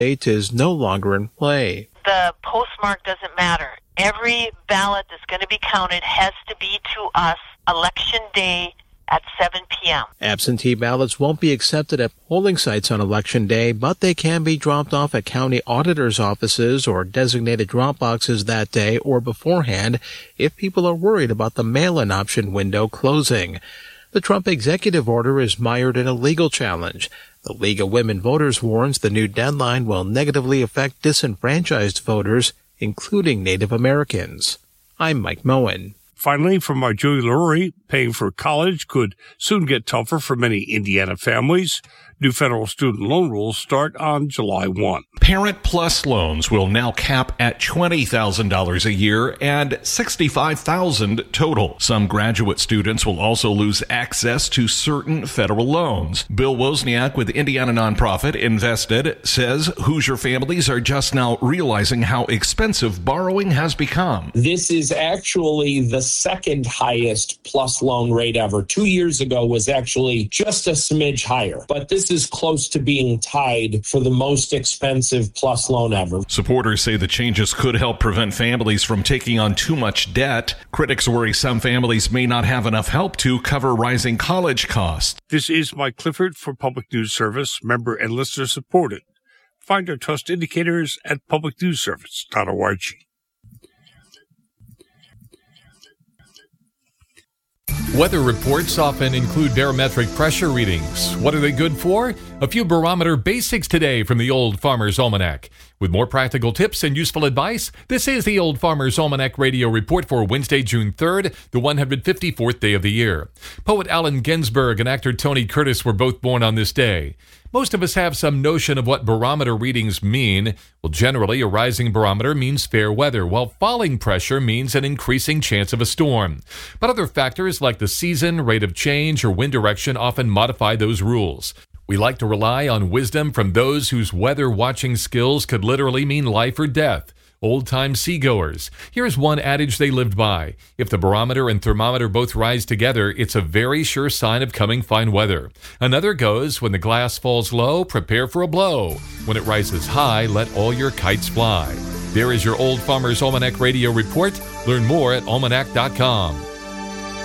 date is no longer in play. The postmark doesn't matter. Every ballot that's going to be counted has to be to us Election Day at 7 p.m. Absentee ballots won't be accepted at polling sites on Election Day, but they can be dropped off at county auditors' offices or designated drop boxes that day or beforehand if people are worried about the mail-in option window closing. The Trump executive order is mired in a legal challenge. The League of Women Voters warns the new deadline will negatively affect disenfranchised voters, including Native Americans. I'm Mike Moen. Finally, from our Julie Lurie, paying for college could soon get tougher for many Indiana families. New federal student loan rules start on July 1. Parent Plus loans will now cap at $20,000 a year and $65,000 total. Some graduate students will also lose access to certain federal loans. Bill Wozniak with Indiana nonprofit Invested says Hoosier families are just now realizing how expensive borrowing has become. This is actually the second highest plus loan rate ever. 2 years ago was actually just a smidge higher, but this is close to being tied for the most expensive plus loan ever. Supporters say the changes could help prevent families from taking on too much debt. Critics worry some families may not have enough help to cover rising college costs. This is Mike Clifford for Public News Service, member and listener supported. Find our trust indicators at publicnewsservice.org. Weather reports often include barometric pressure readings. What are they good for? A few barometer basics today from the Old Farmer's Almanac. With more practical tips and useful advice, this is the Old Farmer's Almanac radio report for Wednesday, June 3rd, the 154th day of the year. Poet Allen Ginsberg and actor Tony Curtis were both born on this day. Most of us have some notion of what barometer readings mean. Well, generally, a rising barometer means fair weather, while falling pressure means an increasing chance of a storm. But other factors like the season, rate of change, or wind direction often modify those rules. We like to rely on wisdom from those whose weather watching skills could literally mean life or death. Old-time seagoers. Here's one adage they lived by. If the barometer and thermometer both rise together, it's a very sure sign of coming fine weather. Another goes, when the glass falls low, prepare for a blow. When it rises high, let all your kites fly. There is your Old Farmer's Almanac radio report. Learn more at almanac.com.